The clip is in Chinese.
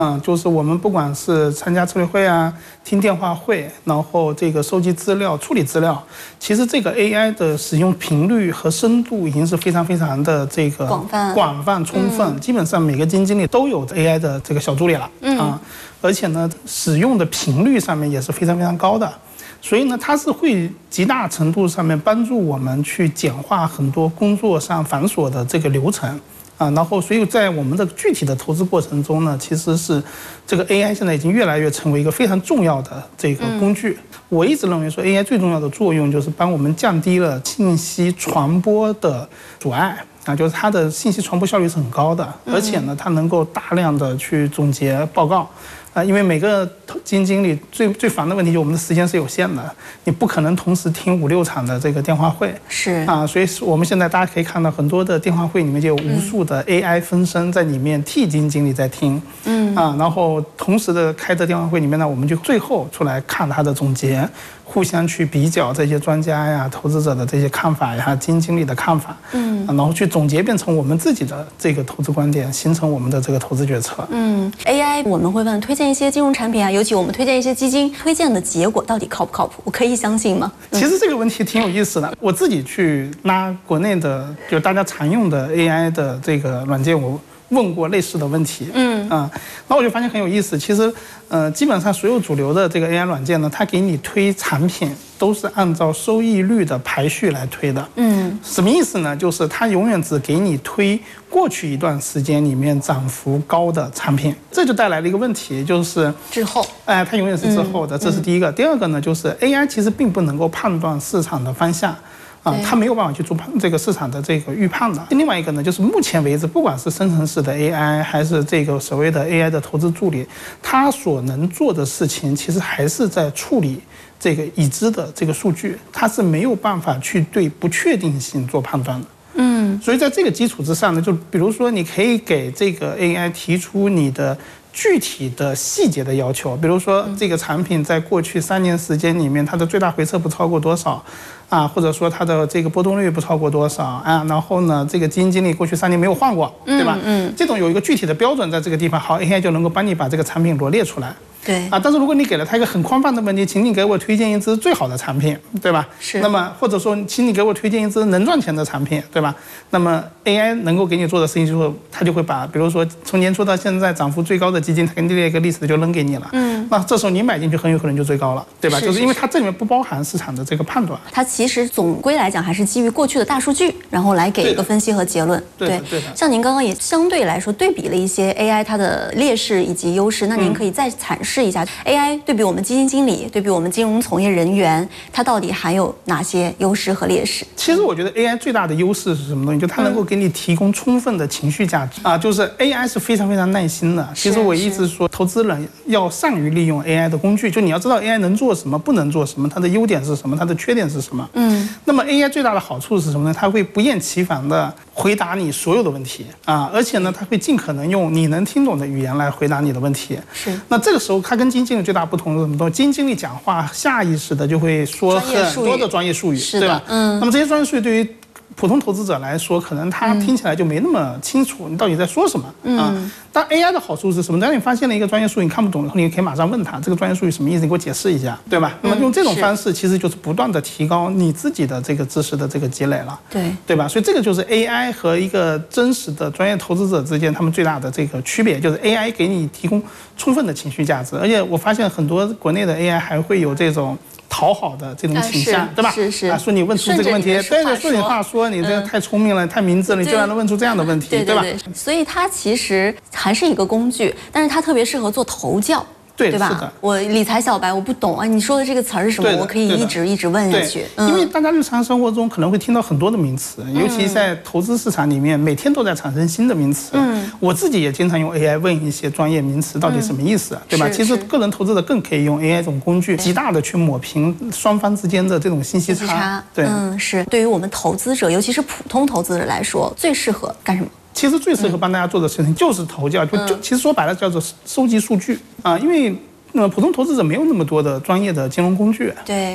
就是我们不管是参加策略会啊、听电话会，然后这个收集资料、处理资料，其实这个 AI 的使用频率和深度已经是非常非常的这个广泛充分，基本上每个基金经理都有 AI 的这个小助理了而且呢，使用的频率上面也是非常非常高的。所以呢，它是会极大程度上面帮助我们去简化很多工作上繁琐的这个流程然后所以在我们的具体的投资过程中呢，其实是这个 AI 现在已经越来越成为一个非常重要的这个工具。我一直认为说 AI 最重要的作用就是帮我们降低了信息传播的阻碍就是它的信息传播效率是很高的，而且呢，它能够大量的去总结报告。因为每个基金经理最烦的问题就是我们的时间是有限的，你不可能同时听5、6场的这个电话会， 是所以我们现在大家可以看到很多的电话会里面就有无数的 AI 分身在里面替基金经理在听，然后同时的开的电话会里面呢，我们就最后出来看它的总结，互相去比较这些专家呀、投资者的这些看法呀、基金经理的看法，然后去总结变成我们自己的这个投资观点，形成我们的这个投资决策。 AI 我们会问推荐一些金融产品尤其我们推荐一些基金，推荐的结果到底靠不靠谱？我可以相信吗？ 其实这个问题挺有意思的。我自己去拉国内的就大家常用的 AI 的这个软件，我问过类似的问题，然后我就发现很有意思。其实，基本上所有主流的这个 AI 软件呢，它给你推产品都是按照收益率的排序来推的，什么意思呢？就是它永远只给你推过去一段时间里面涨幅高的产品，这就带来了一个问题，就是滞后， 它永远是滞后的，这是第一个。第二个呢，就是 AI 其实并不能够判断市场的方向。它没有办法去做这个市场的这个预判的。另外一个呢，就是目前为止，不管是生成式的 AI 还是这个所谓的 AI 的投资助理，它所能做的事情其实还是在处理这个已知的这个数据，它是没有办法去对不确定性做判断的。所以在这个基础之上呢，就比如说你可以给这个 AI 提出你的具体的细节的要求，比如说这个产品在过去3年时间里面，它的最大回撤不超过多少或者说它的这个波动率不超过多少然后呢，这个基金经理过去3年没有换过，对吧？这种有一个具体的标准在这个地方，好 ，AI 就能够帮你把这个产品罗列出来。 对但是如果你给了他一个很宽泛的问题，请你给我推荐一支最好的产品，对吧？ 是。 那么或者说，请你给我推荐一支能赚钱的产品，对吧？那么 AI 能够给你做的事情就是，它就会把，比如说从年初到现在涨幅最高的基金，它给你列一个 list 就扔给你了。那这时候你买进去很有可能就追高了，对吧？就是因为它这里面不包含市场的这个判断。 它其实总归来讲还是基于过去的大数据，然后来给一个分析和结论。 对的。 像您刚刚也相对来说对比了一些 AI 它的劣势以及优势，那您可以再阐释一下 AI 对比我们基金经理，对比我们金融从业人员，它到底含有哪些优势和劣势？ 其实我觉得 AI 最大的优势是什么东西？就它能够给你提供充分的情绪价值就是 AI 是非常非常耐心的。其实我一直说，投资人要善于利用 AI 的工具，就你要知道 AI 能做什么，不能做什么，它的优点是什么，它的缺点是什么。那么 AI 最大的好处是什么呢？它会不厌其烦的回答你所有的问题而且呢，它会尽可能用你能听懂的语言来回答你的问题。 是。 那这个时候，它跟基金经理最大不同是什么东西？基金经理讲话下意识的就会说很多的专业术语，对吧？那么这些专业术语对于普通投资者来说，可能他听起来就没那么清楚你到底在说什么但 AI 的好处是什么？当你发现了一个专业术语你看不懂以后，你可以马上问他这个专业术语什么意思，你给我解释一下，对吧？那么用这种方式，其实就是不断的提高你自己的这个知识的这个积累了，对吧？所以这个就是 AI 和一个真实的专业投资者之间他们最大的这个区别，就是 AI 给你提供充分的情绪价值，而且我发现很多国内的 AI 还会有这种讨好的这种倾向，对吧？ 是说你问出这个问题，对，说你话说你这个太聪明了，太明智了，你居然能问出这样的问题，对吧？ 所以它其实还是一个工具，但是它特别适合做投教。对吧？ 是的， 我理财小白我不懂你说的这个词儿是什么？我可以一直问下去。 因为大家日常生活中可能会听到很多的名词，尤其在投资市场里面，每天都在产生新的名词。我自己也经常用 AI 问一些专业名词到底什么意思，对吧？其实个人投资者更可以用 AI 这种工具，极大的去抹平双方之间的这种信息差。对， 是对于我们投资者，尤其是普通投资者来说，最适合干什么？ 其实最适合帮大家做的事情就是投教，其实说白了叫做收集数据因为普通投资者没有那么多的专业的金融工具。 对。